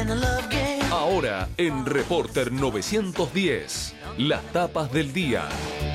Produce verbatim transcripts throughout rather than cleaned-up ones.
Ahora en Reporter novecientos diez, las tapas del día.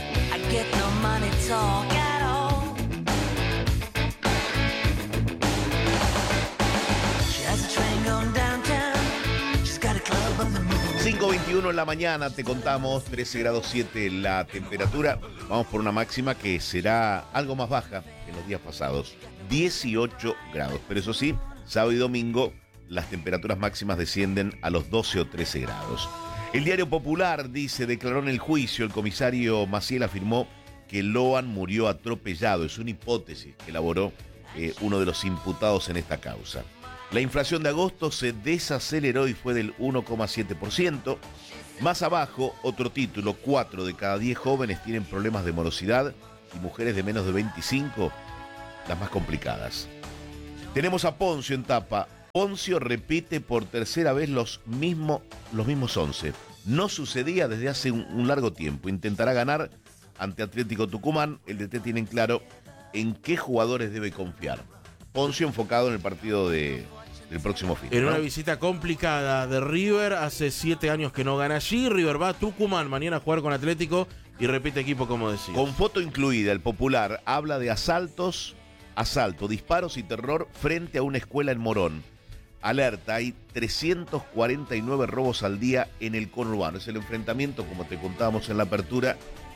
cinco veintiuno en la mañana, te contamos, trece grados siete la temperatura. Vamos por una máxima que será algo más baja que en los días pasados, dieciocho grados. Pero eso sí, sábado y domingo las temperaturas máximas descienden a los doce o trece grados. El Diario Popular dice, declaró en el juicio, el comisario Maciel afirmó que Loan murió atropellado. Es una hipótesis que elaboró eh, uno de los imputados en esta causa. La inflación de agosto se desaceleró y fue del uno coma siete por ciento. Más abajo, otro título, cuatro de cada diez jóvenes tienen problemas de morosidad y mujeres de menos de veinticinco, las más complicadas. Tenemos a Poncio en tapa. Poncio repite por tercera vez los, mismo, los mismos once. No sucedía desde hace un, un largo tiempo. Intentará ganar ante Atlético Tucumán. El D T tiene en claro en qué jugadores debe confiar. Poncio enfocado en el partido de... el próximo fin. En ¿no? una visita complicada de River, hace siete años que no gana allí. River va a Tucumán mañana a jugar con Atlético y repite equipo, como decía. Con foto incluida, el Popular habla de asaltos, asalto, disparos y terror frente a una escuela en Morón. Alerta, hay trescientos cuarenta y nueve robos al día en el conurbano. Es el enfrentamiento, como te contábamos en la apertura,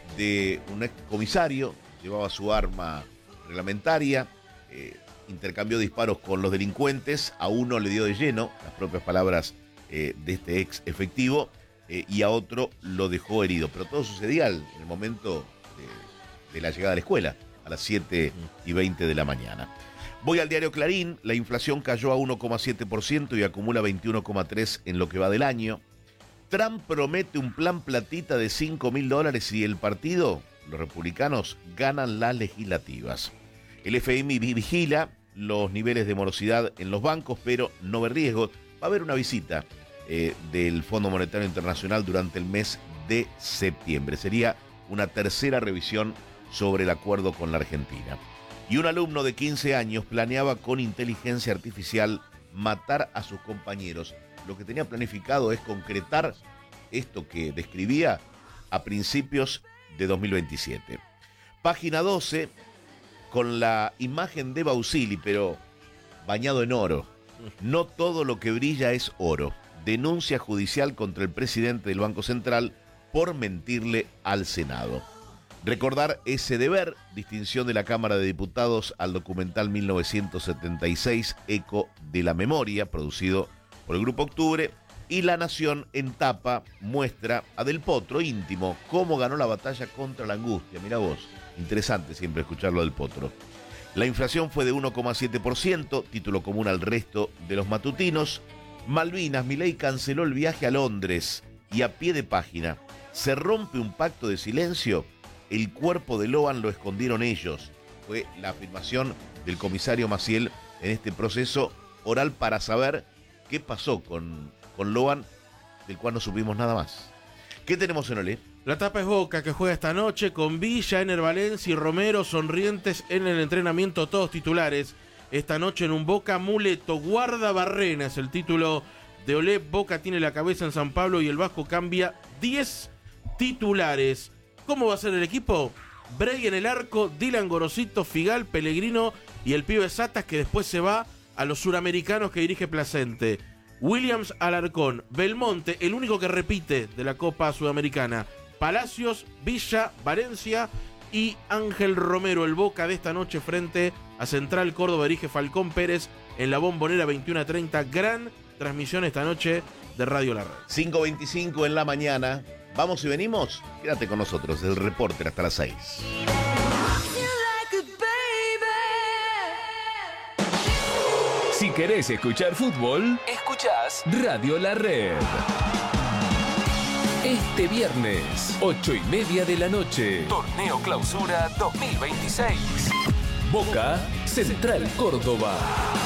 de un ex comisario, llevaba su arma reglamentaria, eh, intercambió disparos con los delincuentes, a uno le dio de lleno, las propias palabras eh, de este ex efectivo, eh, y a otro lo dejó herido. Pero todo sucedía al, en el momento de, de la llegada a la escuela, a las siete y veinte de la mañana. Voy al diario Clarín, la inflación cayó a uno coma siete por ciento y acumula veintiuno coma tres por ciento en lo que va del año. Trump promete un plan platita de cinco mil dólares y el partido, los republicanos, ganan las legislativas. El F M I vigila los niveles de morosidad en los bancos, pero no ve riesgos. Va a haber una visita eh, del Fondo Monetario Internacional durante el mes de septiembre. Sería una tercera revisión sobre el acuerdo con la Argentina. Y un alumno de quince años planeaba con inteligencia artificial matar a sus compañeros. Lo que tenía planificado es concretar esto que describía a principios de dos mil veintisiete. Página doce, con la imagen de Bausili, pero bañado en oro. No todo lo que brilla es oro. Denuncia judicial contra el presidente del Banco Central por mentirle al Senado. Recordar ese deber, distinción de la Cámara de Diputados al documental mil novecientos setenta y seis, Eco de la Memoria, producido por el Grupo Octubre, y La Nación en tapa muestra a Del Potro, íntimo, cómo ganó la batalla contra la angustia. Mirá vos, interesante siempre escucharlo del Potro. La inflación fue de uno coma siete por ciento, título común al resto de los matutinos. Malvinas, Milei canceló el viaje a Londres y a pie de página, se rompe un pacto de silencio. El cuerpo de Loan lo escondieron ellos. Fue la afirmación del comisario Maciel en este proceso oral para saber qué pasó con, con Loan, del cual no supimos nada más. ¿Qué tenemos en Olé? La tapa es Boca, que juega esta noche con Villa, Ener Valencia y Romero, sonrientes en el entrenamiento, todos titulares. Esta noche en un Boca Muleto, guarda Barrena, es el título de Olé. Boca tiene la cabeza en San Pablo y el Vasco cambia diez titulares. ¿Cómo va a ser el equipo? Bray en el arco, Dylan Gorosito, Figal, Pellegrino y el pibe Satas, que después se va a los suramericanos que dirige Placente. Williams, Alarcón, Belmonte, el único que repite de la Copa Sudamericana. Palacios, Villa, Valencia y Ángel Romero, el Boca de esta noche frente a Central Córdoba, dirige Falcón Pérez en la Bombonera veintiuno a treinta. Gran transmisión esta noche de Radio La Red. cinco veinticinco en la mañana. ¿Vamos y venimos? Quédate con nosotros, el Reporter hasta las seis. Si querés escuchar fútbol, escuchás Radio La Red. Este viernes, ocho y media de la noche, Torneo Clausura dos mil veintiséis. Boca, Central Córdoba.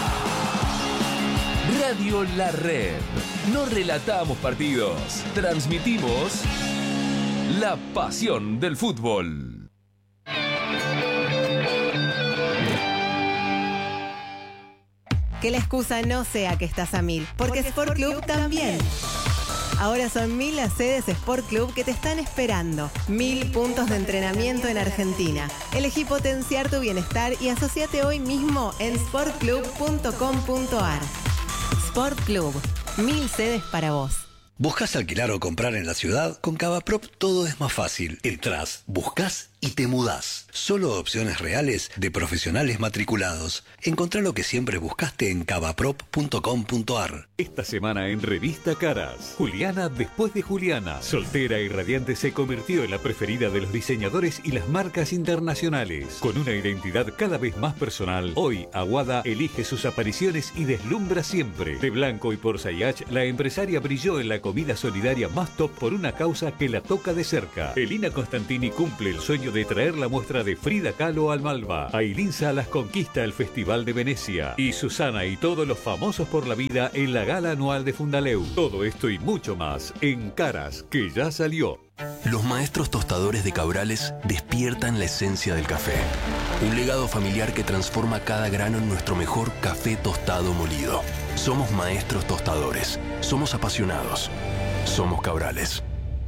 Radio La Red. No relatamos partidos, transmitimos la pasión del fútbol. Que la excusa no sea que estás a mil, porque Sport Club también. Ahora son mil las sedes Sport Club que te están esperando. Mil puntos de entrenamiento en Argentina. Elegí potenciar tu bienestar y asociate hoy mismo en sport club punto com punto ar. Sport Club. Mil sedes para vos. ¿Buscas alquilar o comprar en la ciudad? Con Cavaprop todo es más fácil. Entrás, buscas y te mudás. Solo opciones reales de profesionales matriculados. Encontrá lo que siempre buscaste en cavaprop punto com punto ar. Esta semana en Revista Caras, Juliana después de Juliana. Soltera y radiante se convirtió en la preferida de los diseñadores y las marcas internacionales. Con una identidad cada vez más personal, hoy Aguada elige sus apariciones y deslumbra siempre. De blanco y por Sayach, la empresaria brilló en la comida solidaria más top por una causa que la toca de cerca. Elina Constantini cumple el sueño de traer la muestra de Frida Kahlo al Malva. Ailín Salas conquista el Festival de Venecia. Y Susana y todos los famosos por la vida en la gala anual de Fundaleu. Todo esto y mucho más en Caras, que ya salió. Los maestros tostadores de Cabrales despiertan la esencia del café. Un legado familiar que transforma cada grano en nuestro mejor café tostado molido. Somos maestros tostadores. Somos apasionados. Somos Cabrales.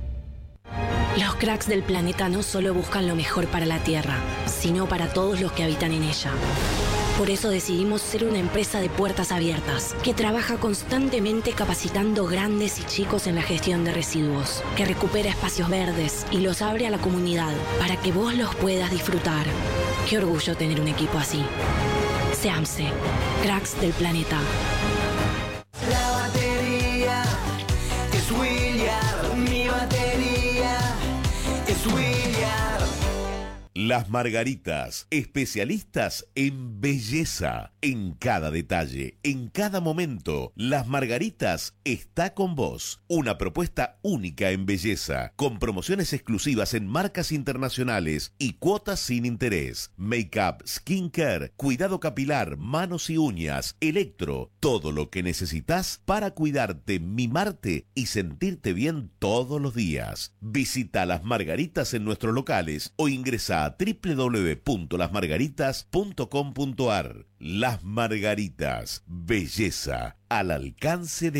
Los cracks del planeta no solo buscan lo mejor para la Tierra, sino para todos los que habitan en ella. Por eso decidimos ser una empresa de puertas abiertas, que trabaja constantemente capacitando grandes y chicos en la gestión de residuos, que recupera espacios verdes y los abre a la comunidad para que vos los puedas disfrutar. Qué orgullo tener un equipo así. SEAMSE, cracks del planeta. La batería es William, mi batería es William. Las Margaritas, especialistas en belleza, en cada detalle, en cada momento. Las Margaritas está con vos. Una propuesta única en belleza, con promociones exclusivas en marcas internacionales y cuotas sin interés. Make-up, skincare, cuidado capilar, manos y uñas, electro, todo lo que necesitas para cuidarte, mimarte y sentirte bien todos los días. Visita Las Margaritas en nuestros locales o ingresa a doble u doble u doble u punto las margaritas punto com punto ar. Las Margaritas, belleza al alcance de